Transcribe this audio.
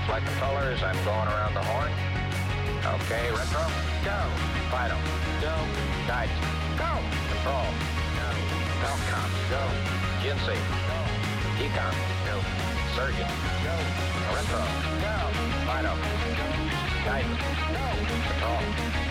Flight controllers, I'm going around the horn. Okay, retro. Go. Fido. Go. Guidance. Go. Control. Go. Falcon. Go. GNC. Go. Econ. Go. Surgeon. Go. Retro. Go. Fido. Guidance. Go. Control.